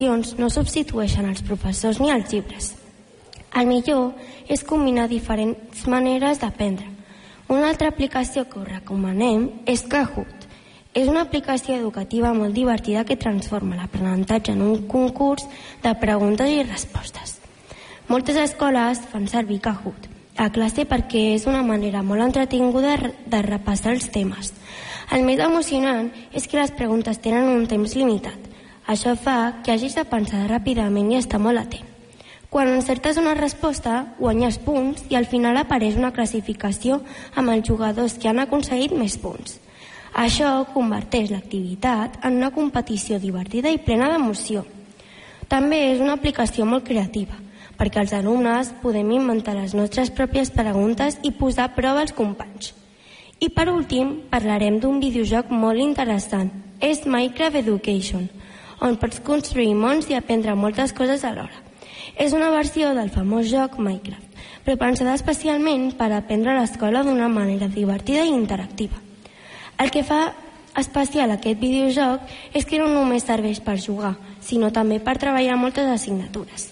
no substitueixen els professors ni els llibres. El millor és combinar diferents maneres d'aprendre. Una altra aplicació que us recomanem és Kahoot. És una aplicació educativa molt divertida que transforma l'aprenentatge en un concurs de preguntes i respostes. Moltes escoles fan servir Kahoot a classe perquè és una manera molt entretinguda de repassar els temes. El més emocionant és que les preguntes tenen un temps limitat. Això fa que hagis de pensar ràpidament i estar molt atent. Quan encertes una resposta, guanyes punts i al final apareix una classificació amb els jugadors que han aconseguit més punts. Això converteix l'activitat en una competició divertida i plena d'emoció. També és una aplicació molt creativa, perquè els alumnes podem inventar les nostres pròpies preguntes i posar a prova els companys. I per últim, parlarem d'un videojoc molt interessant. És Minecraft Education, on pots construir mons i aprendre moltes coses alhora. És una versió del famós joc Minecraft, però pensada especialment per aprendre a l'escola d'una manera divertida i interactiva. El que fa especial aquest videojoc és que no només serveix per jugar, sinó també per treballar moltes assignatures.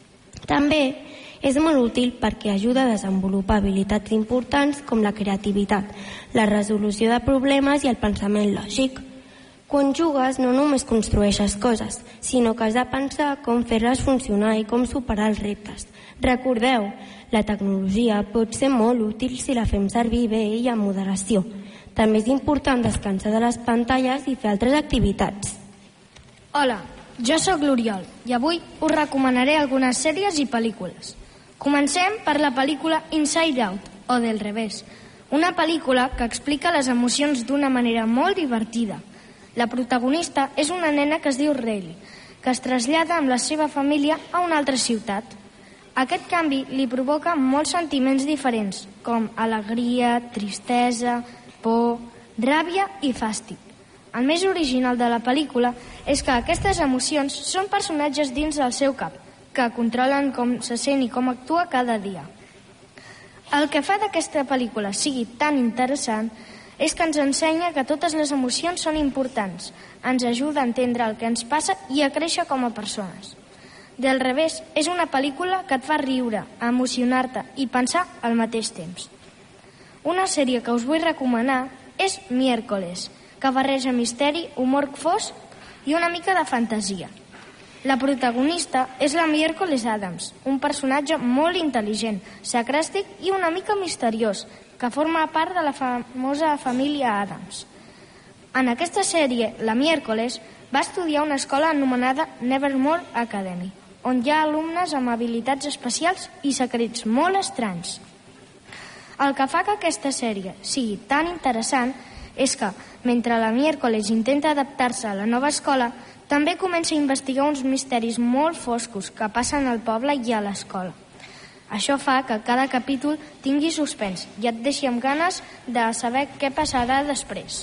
També és molt útil perquè ajuda a desenvolupar habilitats importants com la creativitat, la resolució de problemes i el pensament lògic. Quan jugues no només construeixes coses, sinó que has de pensar com fer-les funcionar i com superar els reptes. Recordeu, la tecnologia pot ser molt útil si la fem servir bé i amb moderació. També és important descansar de les pantalles i fer altres activitats. Hola, jo sóc l'Oriol i avui us recomanaré algunes sèries i pel·lícules. Comencem per la pel·lícula Inside Out, o Del revés, una pel·lícula que explica les emocions d'una manera molt divertida. La protagonista és una nena que es diu Riley, que es trasllada amb la seva família a una altra ciutat. Aquest canvi li provoca molts sentiments diferents, com alegria, tristesa, por, ràbia i fàstic. El més original de la pel·lícula és que aquestes emocions són personatges dins del seu cap, que controlen com se sent i com actua cada dia. El que fa d'aquesta pel·lícula sigui tan interessant és que ens ensenya que totes les emocions són importants, ens ajuda a entendre el que ens passa i a créixer com a persones. Del revés, és una pel·lícula que et fa riure, emocionar-te i pensar al mateix temps. Una sèrie que us vull recomanar és Miércoles, que barreja misteri, humor fosc i una mica de fantasia. La protagonista és la Miércoles Addams, un personatge molt intel·ligent, sacràstic i una mica misteriós, que forma part de la famosa família Addams. En aquesta sèrie, la Miércoles va estudiar a una escola anomenada Nevermore Academy, on hi ha alumnes amb habilitats especials i secrets molt estranys. El que fa que aquesta sèrie sigui tan interessant és que, mentre la Miércoles intenta adaptar-se a la nova escola, també comença a investigar uns misteris molt foscos que passen al poble i a l'escola. Això fa que cada capítol tingui suspens i et deixi amb ganes de saber què passarà després.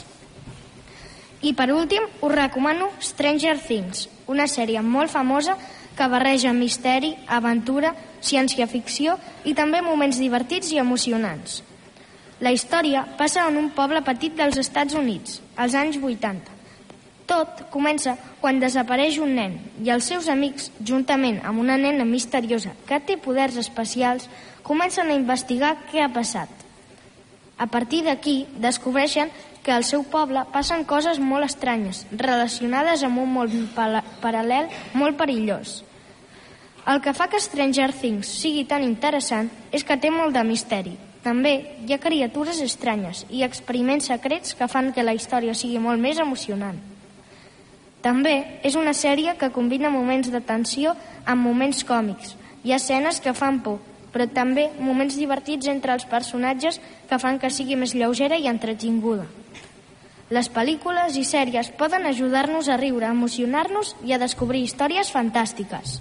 I per últim, us recomano Stranger Things, una sèrie molt famosa que barreja misteri, aventura, ciència-ficció i també moments divertits i emocionants. La història passa en un poble petit dels Estats Units, als anys 80. Tot comença quan desapareix un nen i els seus amics, juntament amb una nena misteriosa que té poders especials, comencen a investigar què ha passat. A partir d'aquí, descobreixen que al seu poble passen coses molt estranyes, relacionades amb un món paral·lel molt perillós. El que fa que Stranger Things sigui tan interessant és que té molt de misteri. També hi ha criatures estranyes i experiments secrets que fan que la història sigui molt més emocionant. També és una sèrie que combina moments de tensió amb moments còmics. Hi ha escenes que fan por, però també moments divertits entre els personatges que fan que sigui més lleugera i entretinguda. Les pel·lícules i sèries poden ajudar-nos a riure, a emocionar-nos i a descobrir històries fantàstiques.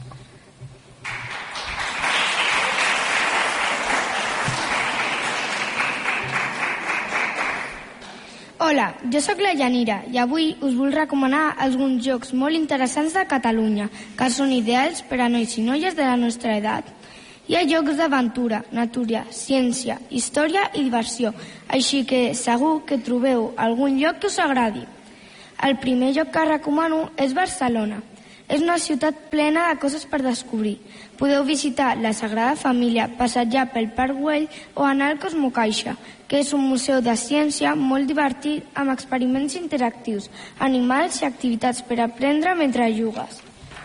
Hola, jo sóc la Yanira i avui us vull recomanar alguns jocs molt interessants de Catalunya que són ideals per a nois i noies de la nostra edat. Hi ha jocs d'aventura, natura, ciència, història i diversió, així que segur que trobeu algun lloc que us agradi. El primer lloc que recomano és Barcelona. És una ciutat plena de coses per descobrir. Podeu visitar la Sagrada Família, passejar pel Parc Güell o anar al Cosmocaixa, que és un museu de ciència molt divertit amb experiments interactius, animals i activitats per aprendre mentre jugues.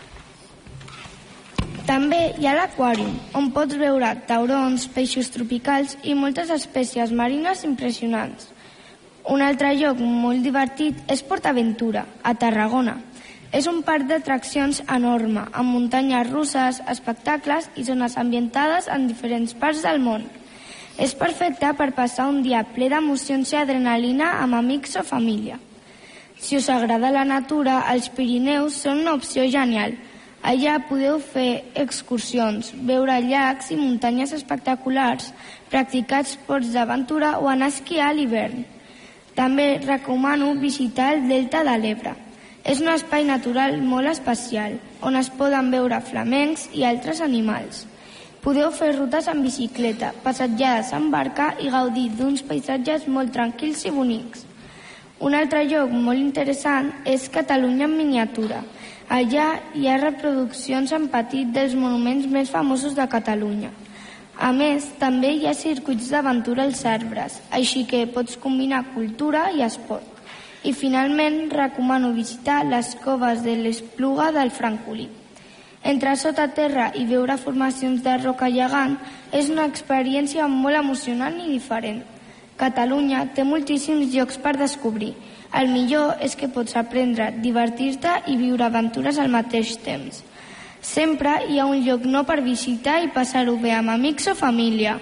També hi ha l'aquàrium, on pots veure taurons, peixos tropicals i moltes espècies marines impressionants. Un altre lloc molt divertit és PortAventura, a Tarragona. És un parc d'atraccions enorme, amb muntanyes russes, espectacles i zones ambientades en diferents parts del món. És perfecte per passar un dia ple d'emocions i adrenalina amb amics o família. Si us agrada la natura, els Pirineus són una opció genial. Allà podeu fer excursions, veure llacs i muntanyes espectaculars, practicar esports d'aventura o anar a esquiar a l'hivern. També recomano visitar el Delta de l'Ebre. És un espai natural molt especial, on es poden veure flamencs i altres animals. Podeu fer rutes en bicicleta, passejades en barca i gaudir d'uns paisatges molt tranquils i bonics. Un altre lloc molt interessant és Catalunya en miniatura. Allà hi ha reproduccions en petit dels monuments més famosos de Catalunya. A més, també hi ha circuits d'aventura als arbres, així que pots combinar cultura i esport. I finalment recomano visitar les coves de l'Espluga del Francolí. Entrar sota terra i veure formacions de roca gegant és una experiència molt emocionant i diferent. Catalunya té moltíssims llocs per descobrir. El millor és que pots aprendre, divertir-te i viure aventures al mateix temps. Sempre hi ha un lloc nou per visitar i passar-ho bé amb amics o família.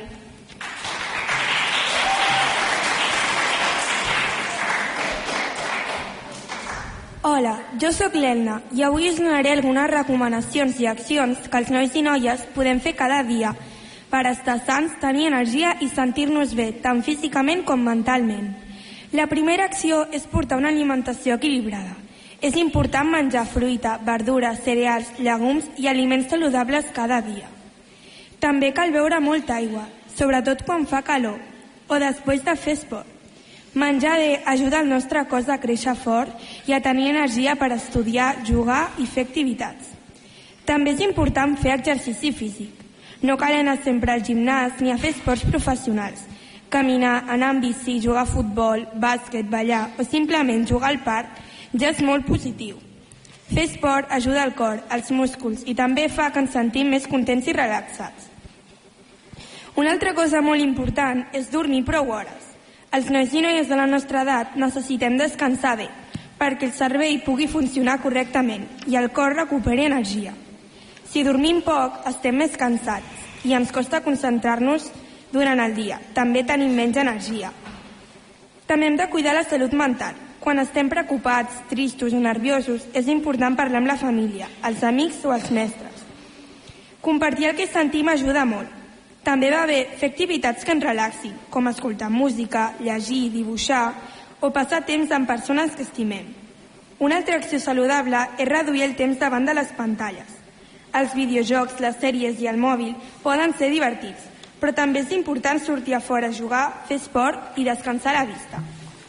Hola, jo sóc l'Elna i avui us donaré algunes recomanacions i accions que els nois i noies podem fer cada dia per estar sans, tenir energia i sentir-nos bé, tant físicament com mentalment. La primera acció és portar una alimentació equilibrada. És important menjar fruita, verdures, cereals, llegums i aliments saludables cada dia. També cal beure molta aigua, sobretot quan fa calor o després de fer esport. Menjar bé ajuda el nostre cos a créixer fort i a tenir energia per estudiar, jugar i fer activitats. També és important fer exercici físic. No cal anar sempre al gimnàs ni a fer esports professionals. Caminar, anar amb bici, jugar a futbol, bàsquet, ballar o simplement jugar al parc ja és molt positiu. Fer esport ajuda al cor, als músculs i també fa que ens sentim més contents i relaxats. Una altra cosa molt important és dormir prou hores. Els nois i noies de la nostra edat necessitem descansar bé perquè el cervell pugui funcionar correctament i el cor recuperi energia. Si dormim poc, estem més cansats i ens costa concentrar-nos durant el dia. També tenim menys energia. També hem de cuidar la salut mental. Quan estem preocupats, tristos o nerviosos, és important parlar amb la família, els amics o els mestres. Compartir el que sentim ajuda molt. També va bé fer activitats que ens relaxin, com escoltar música, llegir, dibuixar o passar temps amb persones que estimem. Una altra acció saludable és reduir el temps davant de les pantalles. Els videojocs, les sèries i el mòbil poden ser divertits, però també és important sortir a fora a jugar, fer esport i descansar la vista.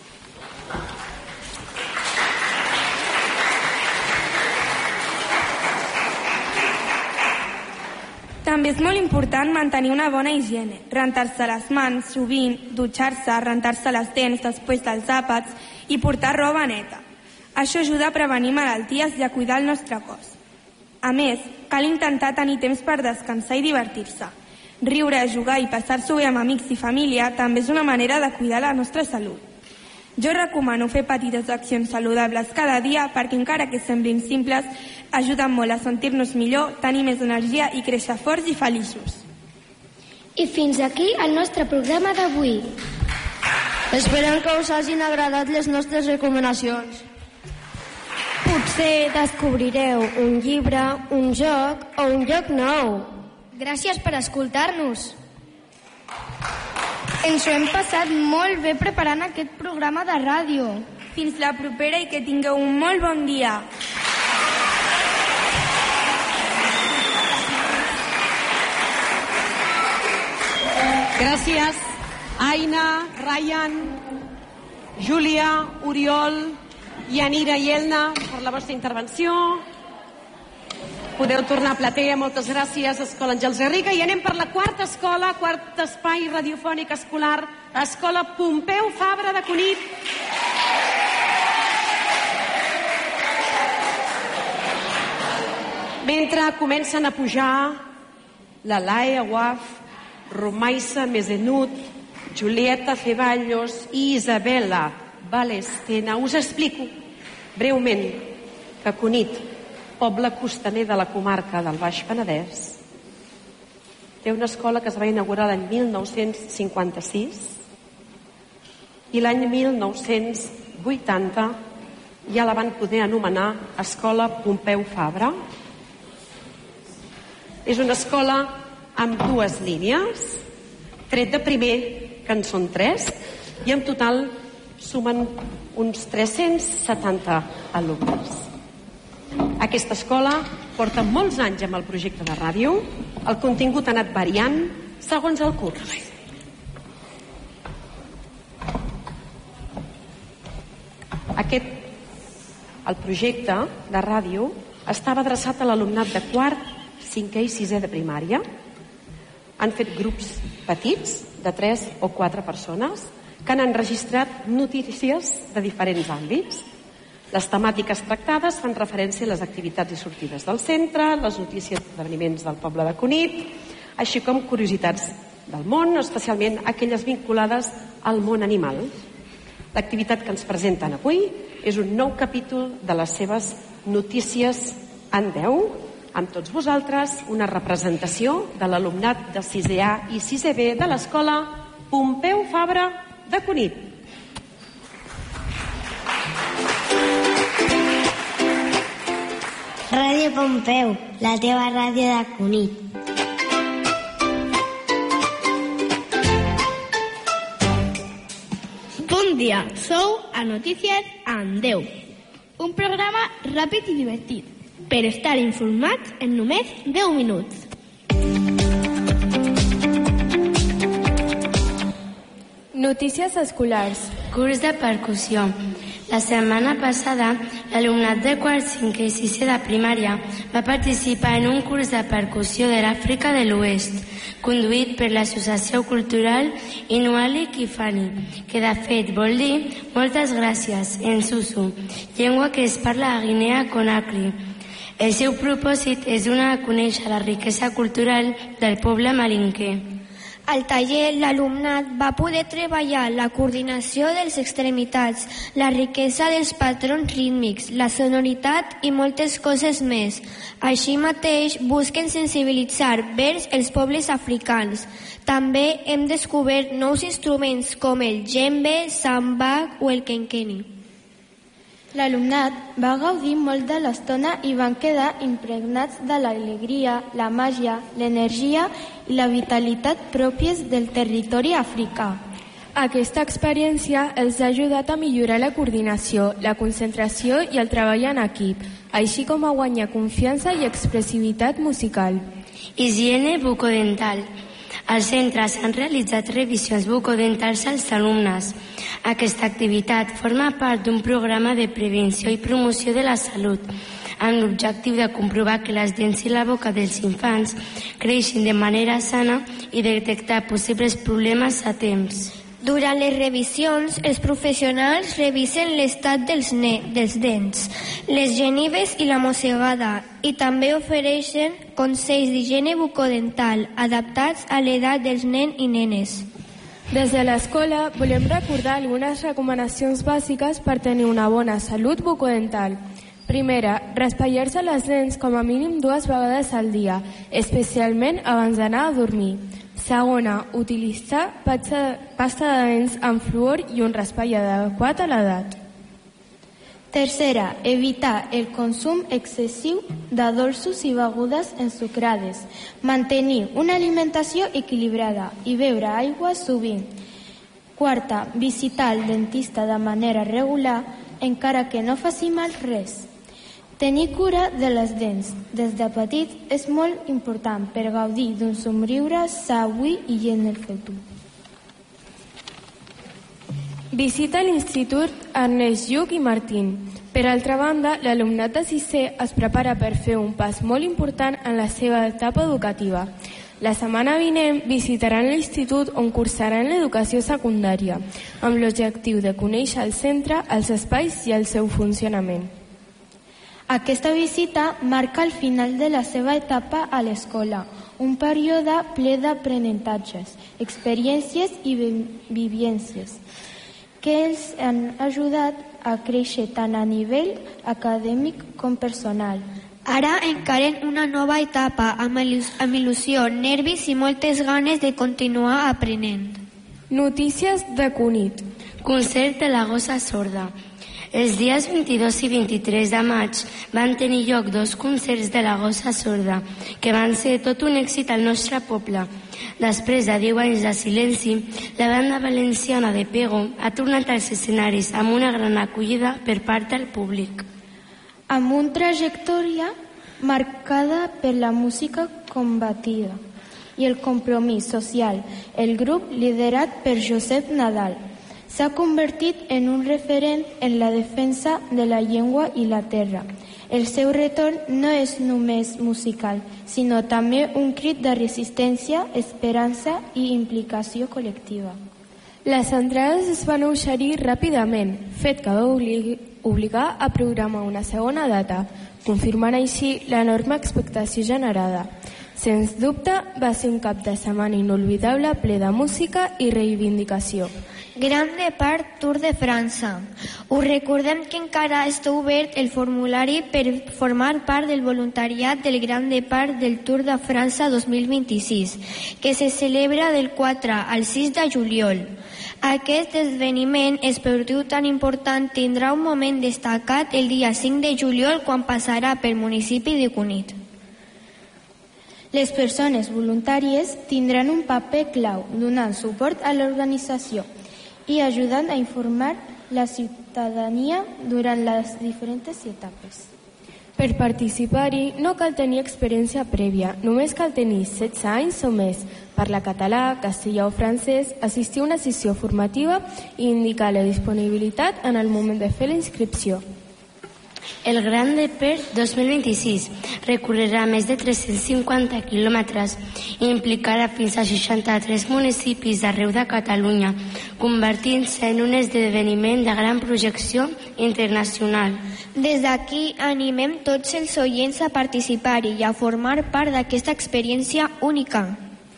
També és molt important mantenir una bona higiene, rentar-se les mans sovint, dutxar-se, rentar-se les dents després dels àpats i portar roba neta. Això ajuda a prevenir malalties i a cuidar el nostre cos. A més, cal intentar tenir temps per descansar i divertir-se. Riure, jugar i passar-s'ho bé amb amics i família també és una manera de cuidar la nostra salut. Jo recomano fer petites accions saludables cada dia perquè, encara que semblin simples, ajuden molt a sentir-nos millor, tenir més energia i créixer forts i feliços. I fins aquí el nostre programa d'avui. Esperem que us hagin agradat les nostres recomanacions. Potser descobrireu un llibre, un joc o un lloc nou. Gràcies per escoltar-nos. Ens ho hem passat molt bé preparant aquest programa de ràdio. Fins la propera i que tingueu un molt bon dia. Gràcies, Aina, Ryan, Júlia, Oriol, Yanira i Elna per la vostra intervenció. Podeu tornar a platea. Moltes gràcies, Escola Àngels Garriga. I anem per la quarta escola, quart espai radiofònic escolar, Escola Pompeu Fabra de Cunit. Mentre comencen a pujar la Laia Waf, Romaisa Mesenut, Julieta Ceballos i Isabela Valestena, us explico breument que Cunit, poble costaner de la comarca del Baix Penedès, té una escola que es va inaugurar l'any 1956 i l'any 1980 ja la van poder anomenar Escola Pompeu Fabra. És una escola amb dues línies, tret de primer, que en són 3, i en total sumen uns 370 alumnes. Aquesta escola porta molts anys amb el projecte de ràdio. El contingut ha anat variant segons el curs. El projecte de ràdio estava adreçat a l'alumnat de quart, 5è i 6è de primària. Han fet grups petits de 3 o 4 persones que han enregistrat notícies de diferents àmbits. Les temàtiques tractades fan referència a les activitats i sortides del centre, les notícies d'esdeveniments del poble de Cunit, així com curiositats del món, especialment aquelles vinculades al món animal. L'activitat que ens presenten avui és un nou capítol de les seves notícies en 10, amb tots vosaltres, una representació de l'alumnat de 6è A i 6è B de l'escola Pompeu Fabra de Cunit. Ràdio Pompeu, la teva ràdio de Cunit. Bon dia, sou a Notícies en 10, un programa ràpid i divertit per estar informats en només 10 minuts. Notícies escolars. Curs de percussió. La setmana passada, l'alumnat de quart, 5è i 6è de primària va participar en un curs de percussió de l'Àfrica de l'Oest, conduït per l'Associació Cultural Inuali Kifani, que de fet vol dir moltes gràcies en Susu, llengua que es parla a Guinea Conakry. El seu propòsit és donar a conèixer la riquesa cultural del poble malinquer. Al taller, l'alumnat va poder treballar la coordinació de les extremitats, la riquesa dels patrons rítmics, la sonoritat i moltes coses més. Així mateix, busquen sensibilitzar vers els pobles africans. També hem descobert nous instruments com el djembe, sambak o el kenkeni. L'alumnat va gaudir molt de l'estona i van quedar impregnats de l'alegria, la màgia, l'energia i la vitalitat pròpies del territori africà. Aquesta experiència els ha ajudat a millorar la coordinació, la concentració i el treball en equip, així com a guanyar confiança i expressivitat musical. Higiene bucodental. Als centres s'han realitzat revisions bucodentals als alumnes. Aquesta activitat forma part d'un programa de prevenció i promoció de la salut, amb l'objectiu de comprovar que les dents i la boca dels infants creixin de manera sana i detectar possibles problemes a temps. Durant les revisions, els professionals revisen l'estat dels dents, les genives i la mossegada, i també ofereixen consells d'higiene bucodental adaptats a l'edat dels nens i nenes. Des de l'escola volem recordar algunes recomanacions bàsiques per tenir una bona salut bucodental. Primera, raspallar-se les dents com a mínim 2 vegades al dia, especialment abans d'anar a dormir. Segona, utilitzar pasta de dents amb fluor i un raspall adequat a l'edat. Tercera, evitar el consum excessiu de dolços i begudes ensucrades. Mantenir una alimentació equilibrada i beure aigua sovint. Quarta, visitar el dentista de manera regular, encara que no faci mal res. Tenir cura de les dents des de petit és molt important per gaudir d'un somriure sa avui i en el futur. Visita l'Institut Ernest Lluch i Martín. Per altra banda, l'alumnat de 6è es prepara per fer un pas molt important en la seva etapa educativa. La setmana vinent visitaran l'institut on cursaran l'educació secundària, amb l'objectiu de conèixer el centre, els espais i el seu funcionament. Aquesta visita marca el final de la seva etapa a l'escola, un període ple d'aprenentatges, experiències i vivències que els han ajudat a créixer tant a nivell acadèmic com personal. Ara encaren una nova etapa amb il·lusió, nervis i moltes ganes de continuar aprenent. Notícies de Cunit. Concert de la gossa sorda. Els dies 22 i 23 de maig van tenir lloc 2 concerts de la gossa sorda, que van ser tot un èxit al nostre poble. Després de 10 anys de silenci, la banda valenciana de Pego ha tornat als escenaris amb una gran acollida per part del públic. Amb una trajectòria marcada per la música combativa i el compromís social, el grup, liderat per Josep Nadal, s'ha convertit en un referent en la defensa de la llengua i la terra. El seu retorn no és només musical, sinó també un crit de resistència, esperança i implicació col·lectiva. Les entrades es van oferir ràpidament, fet que va obligar a programar una segona data, confirmant així l'enorme expectació generada. Sens dubte, va ser un cap de setmana inolvidable ple de música i reivindicació. Gran Depart Tour de França. Us recordem que encara està obert el formulari per formar part del voluntariat del Gran Depart del Tour de França 2026, que se celebra del 4 al 6 de juliol. Aquest esdeveniment esportiu tan important tindrà un moment destacat el dia 5 de juliol quan passarà pel municipi de Cunit. Les persones voluntàries tindran un paper clau donant suport a l'organització i ajudant a informar la ciutadania durant les diferents etapes. Per participar-hi no cal tenir experiència prèvia, només cal tenir 16 anys o més, parlar català, castellà o francès, assistir a una sessió formativa i indicar la disponibilitat en el moment de fer la inscripció. El Gran Depart 2026 recorrerà més de 350 quilòmetres i implicarà fins a 63 municipis d'arreu de Catalunya, convertint-se en un esdeveniment de gran projecció internacional. Des d'aquí animem tots els oients a participar-hi i a formar part d'aquesta experiència única.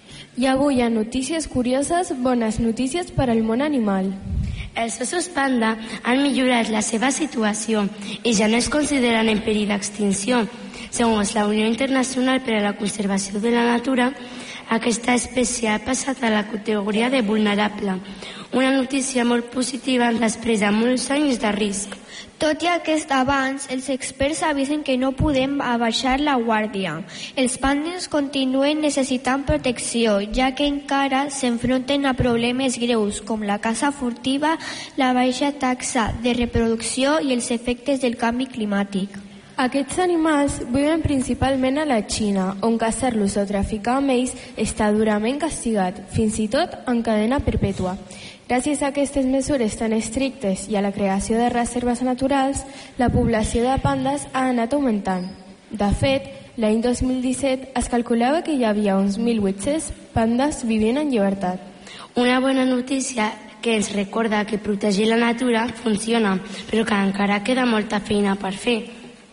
I avui a Notícies Curioses, bones notícies per al món animal. Els ossos panda han millorat la seva situació i ja no es consideren en perill d'extinció. Segons la Unió Internacional per a la Conservació de la Natura, aquesta espècie ha passat a la categoria de vulnerable. Una notícia molt positiva després de molts anys de risc. Tot i aquest avanç, els experts avisen que no podem abaixar la guàrdia. Els pandes continuen necessitant protecció, ja que encara s'enfronten a problemes greus com la caça furtiva, la baixa taxa de reproducció i els efectes del canvi climàtic. Aquests animals viuen principalment a la Xina, on caçar-los o traficar amb ells està durament castigat, fins i tot en cadena perpètua. Gràcies a aquestes mesures tan estrictes i a la creació de reserves naturals, la població de pandes ha anat augmentant. De fet, l'any 2017 es calculava que hi havia uns 1.800 pandes vivint en llibertat. Una bona notícia que ens recorda que protegir la natura funciona, però que encara queda molta feina per fer.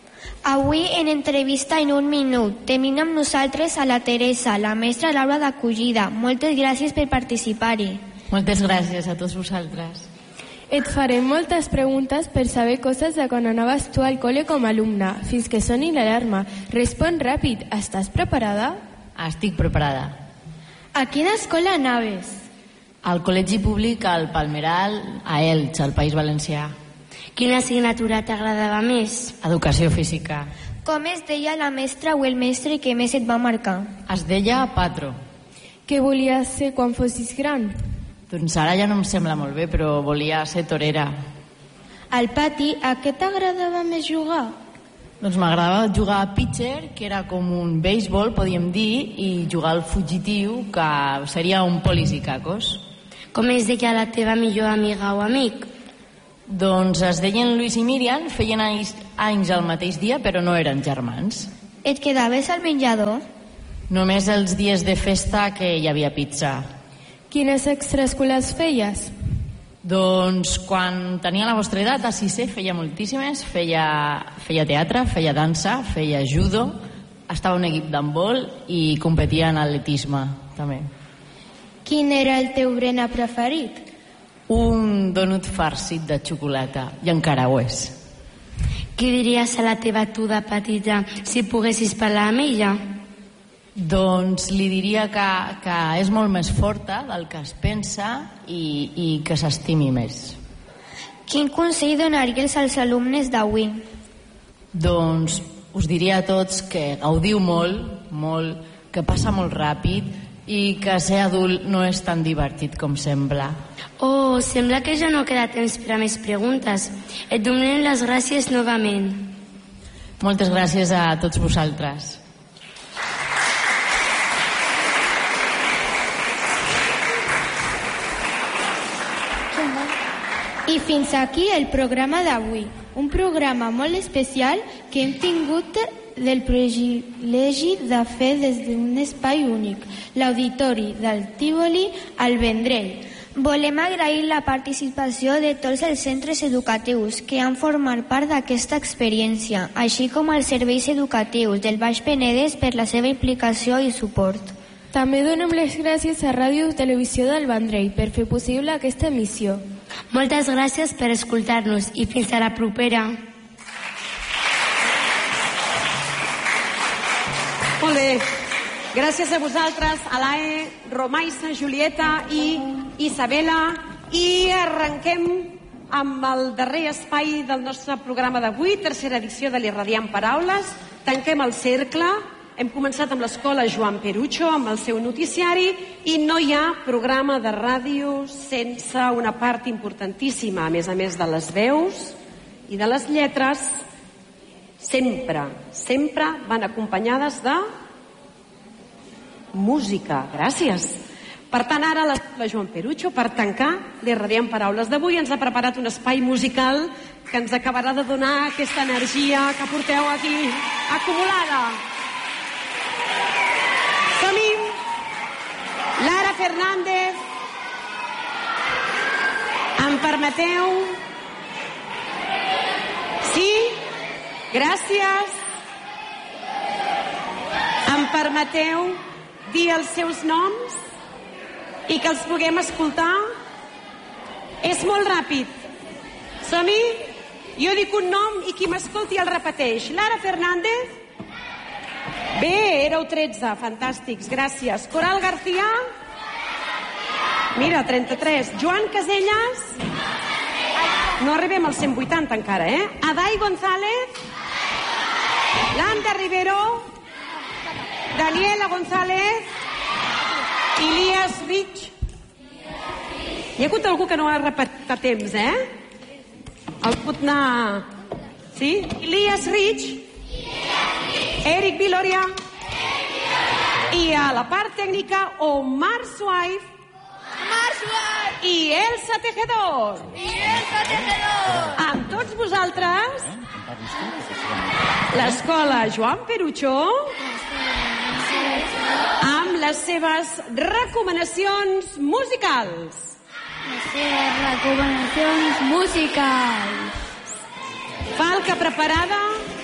Avui, en entrevista en un minut, tenim amb nosaltres a la Teresa, la mestra Laura d'acollida. Moltes gràcies per participar-hi. Moltes gràcies a tots vosaltres. Et farem moltes preguntes per saber coses de quan anaves tu al col·le com a alumne, fins que soni l'alarma. Respon ràpid, estàs preparada? Estic preparada. A quina escola anaves? Al Col·legi Públic al Palmeral, a Elx, al País Valencià. Quina assignatura t'agradava més? Educació física. Com es deia la mestra o el mestre que més et va marcar? Es deia Patro. Què volies ser quan fossis gran? Doncs ara ja no em sembla molt bé, però volia ser torera. Al pati, a què t'agradava més jugar? Doncs m'agradava jugar a pitcher, que era com un béisbol, podíem dir, i jugar al fugitiu, que seria un polis i cacos. Com es deia la teva millor amiga o amic? Doncs es deien Lluís i Míriam, feien anys el mateix dia, però no eren germans. Et quedaves al menjador? Només els dies de festa que hi havia pizza. Quines extraescolars feies? Doncs quan tenia la vostra edat, a 6è, feia moltíssimes. Feia teatre, feia dansa, feia judo, estava en un equip d'handbol i competia en atletisme, també. Quin era el teu berenar preferit? Un donut farcit de xocolata, i encara ho és. Què diries a la teva tu de petita si poguessis parlar amb ella? Doncs li diria que és molt més forta del que es pensa i que s'estimi més. Quin consell donaries als alumnes d'avui? Doncs us diria a tots que gaudiu molt, molt, que passa molt ràpid i que ser adult no és tan divertit com sembla. Oh, sembla que ja no queda temps per a més preguntes. Et donem les gràcies novament. Moltes gràcies a tots vosaltres. I fins aquí el programa d'avui. Un programa molt especial que hem tingut del privilegi de fer des d'un espai únic, l'auditori del Tívoli al Vendrell. Volem agrair la participació de tots els centres educatius que han format part d'aquesta experiència, així com els serveis educatius del Baix Penedès per la seva implicació i suport. També donem les gràcies a Ràdio i Televisió del Vendrell per fer possible aquesta emissió. Moltes gràcies per escoltar-nos i fins a la propera. Molt bé. Gràcies a vosaltres, Alae, Romaisa, Julieta i Isabela. I arrenquem amb el darrer espai del nostre programa d'avui, tercera edició de l'Irradiant Paraules. Tanquem el cercle. Hem començat amb l'escola Joan Perucho, amb el seu noticiari, i no hi ha programa de ràdio sense una part importantíssima, a més de les veus i de les lletres, sempre van acompanyades de música. Gràcies. Per tant, ara l'escola Joan Perucho, per tancar l'Irradiant Paraules d'avui, ens ha preparat un espai musical que ens acabarà de donar aquesta energia que porteu aquí acumulada. Som-hi! Lara Fernández, em permeteu? Sí? Gràcies. Em permeteu dir els seus noms i que els puguem escoltar? És molt ràpid. Som-hi? Jo dic un nom i qui m'escolti el repeteix. Lara Fernández? Bé, éreu 13, fantàstics, gràcies. Coral García? Mira, 33. Joan Casellas? No arribem als 180 encara, eh? Adai González? Landa Rivero? Daniela González? Elias Rich? Hi ha hagut algú que no ha repetit a temps, eh? El pot anar... Sí? Elias Rich? Eric Viloria. I a la part tècnica, Omar Suaif. I Elsa Tejedor. Amb tots vosaltres, l'escola Joan Perucho, amb les seves recomanacions musicals. Falca preparada?